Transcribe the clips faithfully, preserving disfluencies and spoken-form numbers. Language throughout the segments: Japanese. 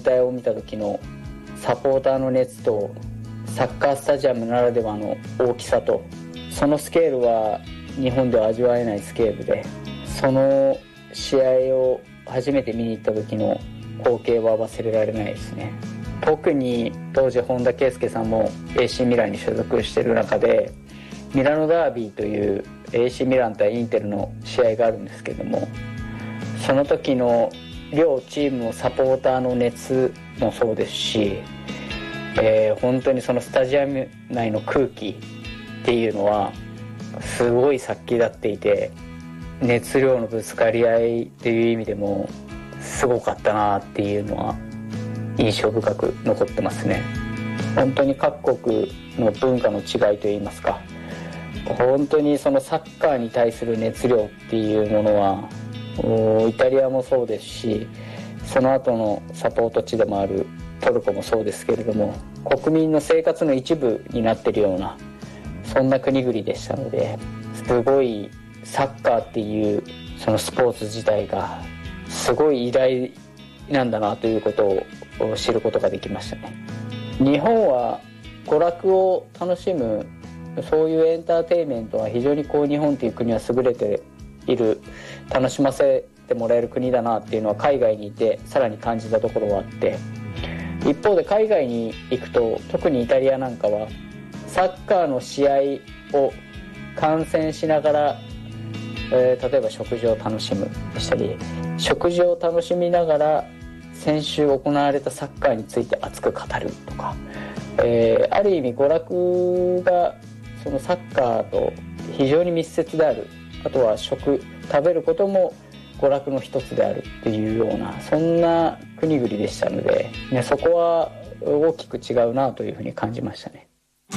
体を見た時のサポーターの熱とサッカースタジアムならではの大きさと、そのスケールは日本では味わえないスケールで、その試合を初めて見に行った時の光景は忘れられないですね。特に当時本田圭佑さんも エーシー ミランに所属している中で、ミラノダービーという エーシー ミラン対インテルの試合があるんですけども、その時の両チームのサポーターの熱もそうですし、えー、本当にそのスタジアム内の空気っていうのはすごい殺気立っていて、熱量のぶつかり合いっていう意味でもすごかったなっていうのは印象深く残ってますね。本当に各国の文化の違いといいますか、本当にそのサッカーに対する熱量っていうものはイタリアもそうですし、その後のサポート地でもあるトルコもそうですけれども、国民の生活の一部になっているような、そんな国々でしたので、すごいサッカーっていうそのスポーツ自体がすごい偉大なんだなということを知ることができましたね。日本は娯楽を楽しむ、そういうエンターテインメントは非常にこう日本という国は優れている、楽しませてもらえる国だなっていうのは海外にいてさらに感じたところはあって、一方で海外に行くと、特にイタリアなんかはサッカーの試合を観戦しながら、えー、例えば食事を楽しむでしたり、食事を楽しみながら先週行われたサッカーについて熱く語るとか、えー、ある意味娯楽がそのサッカーと非常に密接である、あとは食食べることも娯楽の一つであるっていうような、そんな国々でしたので、ね、そこは大きく違うなというふうに感じましたね。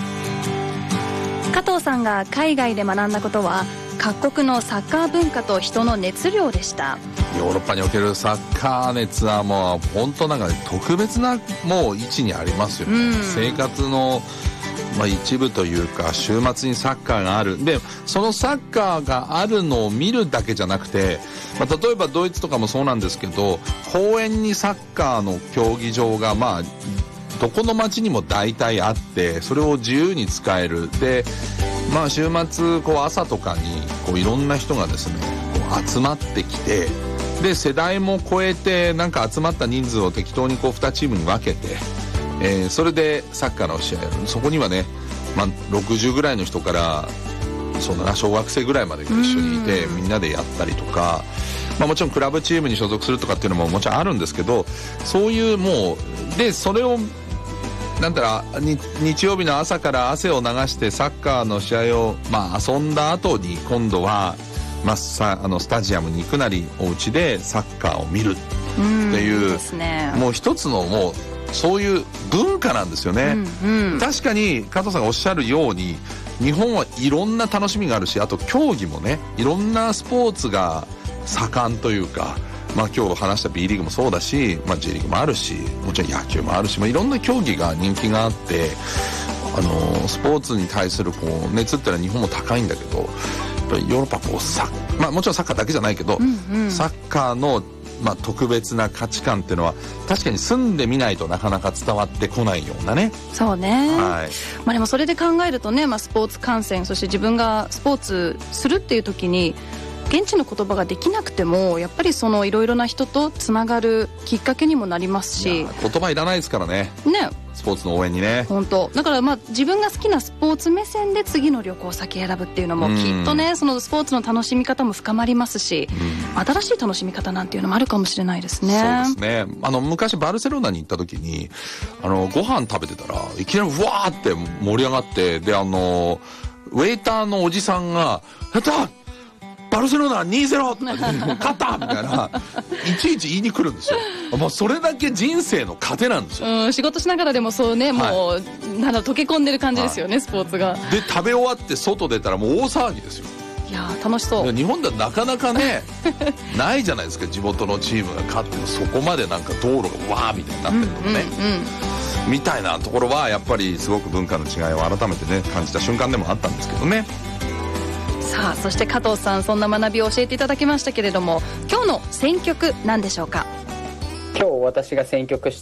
加藤さんが海外で学んだことは、各国のサッカー文化と人の熱量でした。 ヨーロッパにおけるサッカー熱はもう本当なんか、ね、特別なもう位置にありますよね、うん、生活の、まあ、一部というか、週末にサッカーがある。でそのサッカーがあるのを見るだけじゃなくて、まあ、例えばドイツとかもそうなんですけど、公園にサッカーの競技場がまあどこの町にも大体あって、それを自由に使える。でまあ週末こう朝とかにこういろんな人がですねこう集まってきて、で世代も超えてなんか集まった人数を適当にこうにチームに分けて、えー、それでサッカーの試合やる。そこにはね、まあ、ろくじゅうぐらいの人からそうだな小学生ぐらいまでが一緒にいて、みんなでやったりとか、まあ、もちろんクラブチームに所属するとかっていうのももちろんあるんですけど、そういうもうでそれをなんだら日曜日の朝から汗を流してサッカーの試合を、まあ、遊んだ後に今度は、まあ、さあのスタジアムに行くなりお家でサッカーを見るっていう、うんですね、もう一つのもうそういう文化なんですよね、うんうん、確かに加藤さんがおっしゃるように日本はいろんな楽しみがあるし、あと競技もね、いろんなスポーツが盛んというか、まあ、今日話した B リーグもそうだし、まあ、J リーグもあるし、もちろん野球もあるし、まあ、いろんな競技が人気があって、あのスポーツに対するこう熱ってのは日本も高いんだけど、やっぱりヨーロッパはこうサッ、まあ、もちろんサッカーだけじゃないけど、うんうん、サッカーの、まあ、特別な価値観っていうのは確かに住んでみないとなかなか伝わってこないようなね。 そうね、はい、まあ、でもそれで考えるとね、まあ、スポーツ観戦、そして自分がスポーツするっていう時に現地の言葉ができなくてもやっぱりそのいろいろな人とつながるきっかけにもなりますし、 言葉いらないですからね、 ね、 スポーツの応援にね。 本当だから、まあ、自分が好きなスポーツ目線で次の旅行先選ぶっていうのもきっとね、そのスポーツの楽しみ方も深まりますし、新しい楽しみ方なんていうのもあるかもしれないですね。 そうですね。あの昔バルセロナに行った時にあのご飯食べてたらいきなりうわーって盛り上がって、であのウェイターのおじさんがやったバルセロナ にたいゼロ 勝ったみたいないちいち言いに来るんですよ。もうそれだけ人生の糧なんですよ、 うん、仕事しながらでもそうね、もう、はい、なんだ溶け込んでる感じですよね、はい、スポーツが。 で食べ終わって外出たらもう大騒ぎですよ。 いや楽しそう。 日本ではなかなかねないじゃないですか、地元のチームが勝ってもそこまでなんか道路がわーみたいになってるのもね、うんうんうん、みたいなところはやっぱりすごく文化の違いを改めてね感じた瞬間でもあったんですけどね。 さあそして加藤さん、そんな学びを教えていただきましたけれども、今日の選曲何でしょうか。 今日私が選曲し